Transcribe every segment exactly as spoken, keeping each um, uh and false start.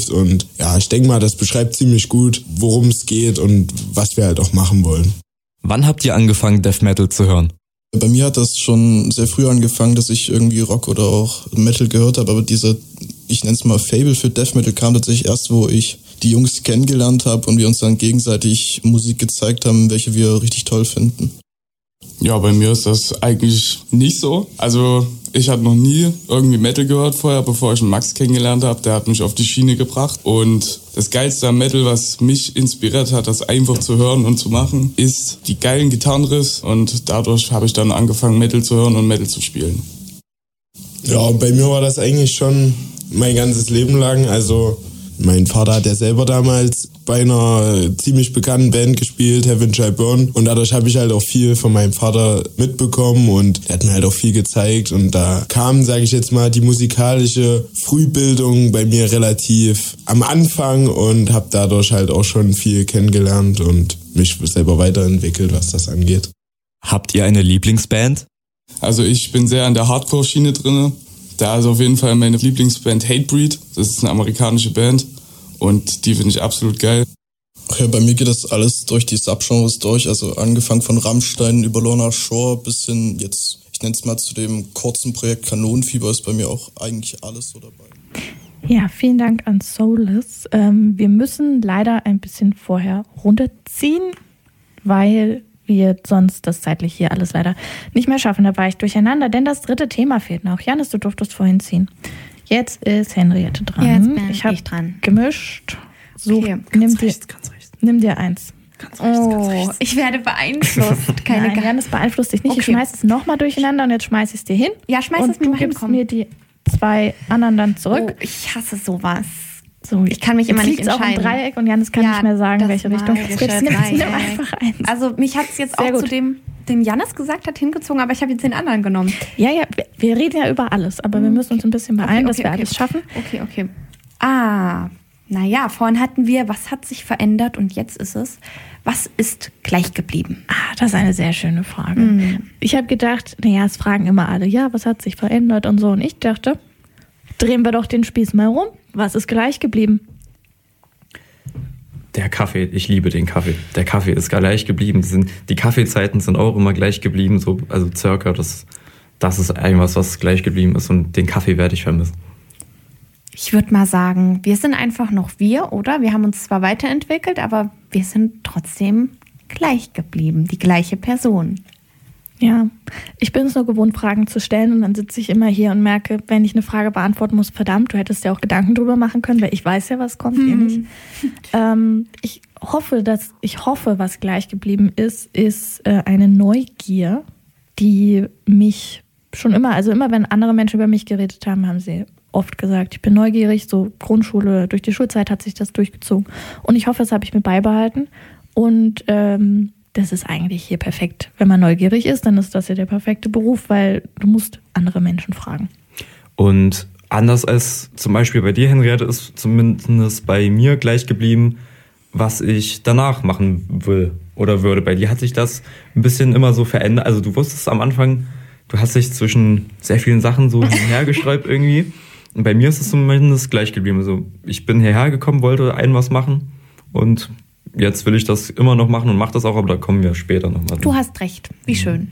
Beats und ja, ich denke mal, das beschreibt ziemlich gut, worum es geht und was wir halt auch machen wollen. Wann habt ihr angefangen, Death Metal zu hören? Bei mir hat das schon sehr früh angefangen, dass ich irgendwie Rock oder auch Metal gehört habe, aber dieser, ich nenne es mal Fable für Death Metal kam tatsächlich erst, wo ich die Jungs kennengelernt habe und wir uns dann gegenseitig Musik gezeigt haben, welche wir richtig toll finden. Ja, bei mir ist das eigentlich nicht so. Also ich habe noch nie irgendwie Metal gehört vorher, bevor ich einen Max kennengelernt habe. Der hat mich auf die Schiene gebracht. Und das Geilste am Metal, was mich inspiriert hat, das einfach zu hören und zu machen, ist die geilen Gitarrenriffs. Und dadurch habe ich dann angefangen, Metal zu hören und Metal zu spielen. Ja, bei mir war das eigentlich schon mein ganzes Leben lang. Also mein Vater hat ja selber damals bei einer ziemlich bekannten Band gespielt, Heaven Shall Burn. Und dadurch habe ich halt auch viel von meinem Vater mitbekommen und er hat mir halt auch viel gezeigt. Und da kam, sage ich jetzt mal, die musikalische Frühbildung bei mir relativ am Anfang und habe dadurch halt auch schon viel kennengelernt und mich selber weiterentwickelt, was das angeht. Habt ihr eine Lieblingsband? Also ich bin sehr an der Hardcore-Schiene drin. Da ist auf jeden Fall meine Lieblingsband Hatebreed. Das ist eine amerikanische Band. Und die finde ich absolut geil. Ach ja, bei mir geht das alles durch die Subgenres durch, also angefangen von Rammstein über Lorna Shore bis hin jetzt, ich nenne es mal zu dem kurzen Projekt Kanonenfieber, ist bei mir auch eigentlich alles so dabei. Ja, vielen Dank an Soulless. Ähm, wir müssen leider ein bisschen vorher runterziehen, weil wir sonst das zeitlich hier alles leider nicht mehr schaffen. Da war ich durcheinander, denn das dritte Thema fehlt noch. Janis, du durftest vorhin ziehen. Jetzt ist Henriette dran. Ja, jetzt bin ich habe dran. Gemischt. So, okay. nimm, Ganz dir, rechts, ganz rechts. nimm dir eins. Ganz rechts, oh, ganz rechts. Ich werde beeinflusst. Keine Nein, Janis beeinflusst dich nicht. Okay. Ich schmeiß es nochmal durcheinander und jetzt schmeiß ich es dir hin. Ja, schmeiß und es mir mal hin. Du gibst mir die zwei anderen dann zurück. Oh, ich hasse sowas. So, ich kann mich immer nicht entscheiden. Jetzt liegt es auch im Dreieck und Janis kann ja, nicht mehr sagen, welche Richtung es geht. Nimm, nimm einfach eins. Also mich hat es jetzt Sehr auch gut. zu dem, dem Janis gesagt hat, hingezogen, aber ich habe jetzt den anderen genommen. Ja, ja, wir, wir reden ja über alles, aber wir müssen uns ein bisschen beeilen, okay, okay, dass wir okay. alles schaffen. Okay, okay. Ah, naja, vorhin hatten wir, was hat sich verändert und jetzt ist es, was ist gleich geblieben? Ah, das ist eine sehr schöne Frage. Mhm. Ich habe gedacht, naja, es fragen immer alle, ja, was hat sich verändert und so. Und ich dachte, drehen wir doch den Spieß mal rum. Was ist gleich geblieben? Der Kaffee, ich liebe den Kaffee. Der Kaffee ist gleich geblieben. Die, sind, die Kaffeezeiten sind auch immer gleich geblieben, so, also circa. Das, das ist irgendwas, was gleich geblieben ist und den Kaffee werde ich vermissen. Ich würde mal sagen, wir sind einfach noch wir, oder? Wir haben uns zwar weiterentwickelt, aber wir sind trotzdem gleich geblieben, die gleiche Person. Ja, ich bin es nur gewohnt, Fragen zu stellen und dann sitze ich immer hier und merke, wenn ich eine Frage beantworten muss, verdammt, du hättest ja auch Gedanken drüber machen können, weil ich weiß ja, was kommt, hm. ihr nicht. Ähm, ich hoffe, dass ich hoffe, was gleich geblieben ist, ist äh, eine Neugier, die mich schon immer, also immer, wenn andere Menschen über mich geredet haben, haben sie oft gesagt, ich bin neugierig, so Grundschule, durch die Schulzeit hat sich das durchgezogen und ich hoffe, das habe ich mir beibehalten und ähm, das ist eigentlich hier perfekt. Wenn man neugierig ist, dann ist das ja der perfekte Beruf, weil du musst andere Menschen fragen. Und anders als zum Beispiel bei dir, Henriette, ist zumindest bei mir gleich geblieben, was ich danach machen will oder würde. Bei dir hat sich das ein bisschen immer so verändert. Also du wusstest am Anfang, du hast dich zwischen sehr vielen Sachen so hergesträubt irgendwie. Und bei mir ist es zumindest gleich geblieben. Also ich bin hierher gekommen, wollte ein was machen und jetzt will ich das immer noch machen und mache das auch, aber da kommen wir später nochmal. Du hast recht, wie schön.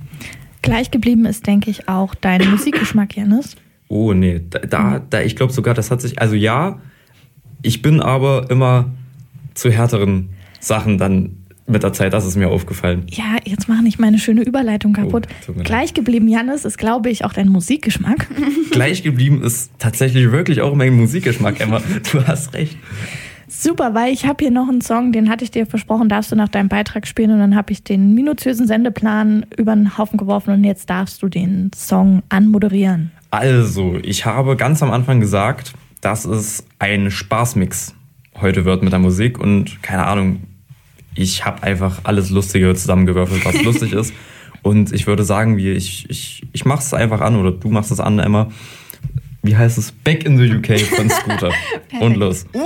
Gleich geblieben ist, denke ich, auch dein Musikgeschmack, Janis. Oh nee, da, da, da ich glaube sogar, das hat sich, also ja, ich bin aber immer zu härteren Sachen dann mit der Zeit, das ist mir aufgefallen. Ja, jetzt mache ich meine schöne Überleitung kaputt. Oh, gleich geblieben, Janis, ist, glaube ich, auch dein Musikgeschmack. Gleich geblieben ist tatsächlich wirklich auch mein Musikgeschmack, Emma. Du hast recht. Super, weil ich habe hier noch einen Song, den hatte ich dir versprochen, darfst du nach deinem Beitrag spielen und dann habe ich den minutiösen Sendeplan über den Haufen geworfen und jetzt darfst du den Song anmoderieren. Also, ich habe ganz am Anfang gesagt, dass es ein Spaßmix heute wird mit der Musik und keine Ahnung, ich habe einfach alles Lustige zusammengewürfelt, was lustig ist und ich würde sagen, wie ich, ich, ich mach's einfach an oder du machst es an, Emma. Wie heißt es? Back in the U K von Scooter. Und los.